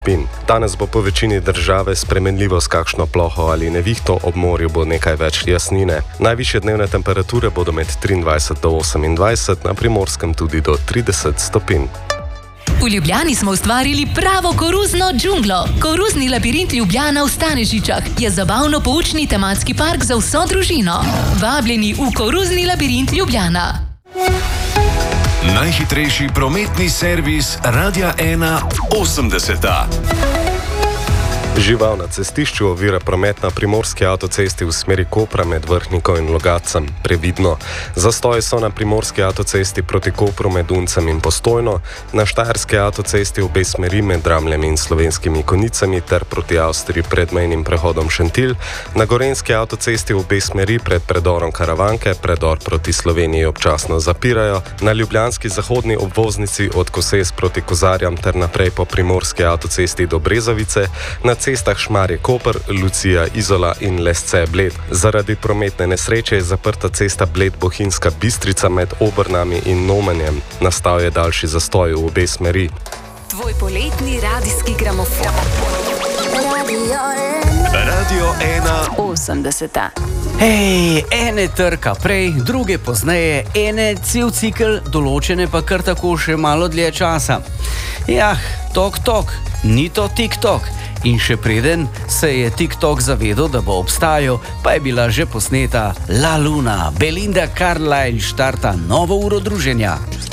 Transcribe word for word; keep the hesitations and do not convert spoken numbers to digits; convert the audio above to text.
stopinj. Danes bo po večini države spremenljivo s kakšno ploho ali nevihto, ob morju bo nekaj več jasnine. Najvišje dnevne temperature bodo med triindvajset do osemindvajset, na Primorskem tudi do trideset stopinj. V Ljubljani smo ustvarili pravo koruzno džunglo. Koruzni labirint Ljubljana v Stanežičah je zabavno-poučni tematski park za vso družino. Vabljeni v Koruzni labirint Ljubljana. Najhitrejši prometni servis Radia ena osemdeseta. Žival na cestišču ovira promet na primorski avtocesti v smeri Kopra med Vrhniko in Logatcem. Previdno. Zastoji so na primorski avtocesti proti Kopru med Uncem in Postojno, na štajerski avtocesti v obe smeri med Dramljem in Slovenskimi Konjicami ter proti Avstriji pred mejnim prehodom Šentilj, na gorenjski avtocesti v obe smeri pred predorom Karavanke, predor proti Sloveniji občasno zapirajo, na ljubljanski zahodni obvoznici od Koses proti Kozarjam ter naprej po primorski avtocesti do Brezovice, na cestah Šmarje-Koper, Lucija, Izola in Lesce-Bled. Zaradi prometne nesreče je zaprta cesta Bled-Bohinjska Bistrica med Obrnami in Nomenjem. Nastal je daljši zastoj v obe smeri. Tvoj poletni radijski gramofon. Radio ena osemdeseta. Hej, ene trka prej, druge pozneje, ene cel cikl, določene pa kar tako še malo dlje časa. Jah, tok tok, ni to TikTok. In še preden se je TikTok zavedel, da bo obstajal, pa je bila že posneta La Luna. Belinda Carlisle štarta novo uro druženja.